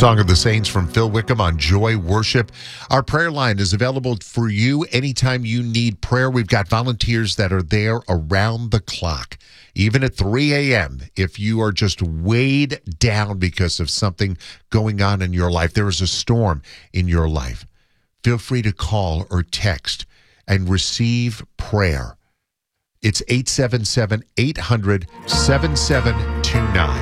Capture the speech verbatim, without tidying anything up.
Song of the Saints from Phil Wickham on Joy Worship. Our prayer line is available for you anytime you need prayer. We've got volunteers that are there around the clock, even at three a.m. If you are just weighed down because of something going on in your life, there is a storm in your life, feel free to call or text and receive prayer. It's eight seven seven, eight hundred, seven seven two nine.